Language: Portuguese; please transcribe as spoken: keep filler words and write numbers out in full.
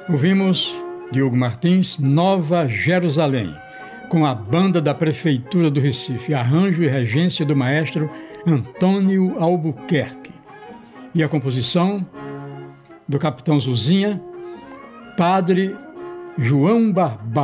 Ouvimos Diogo Martins, Nova Jerusalém, com a banda da Prefeitura do Recife, arranjo e regência do maestro Antônio Albuquerque. E a composição do capitão Zuzinha, Padre João Barbalho.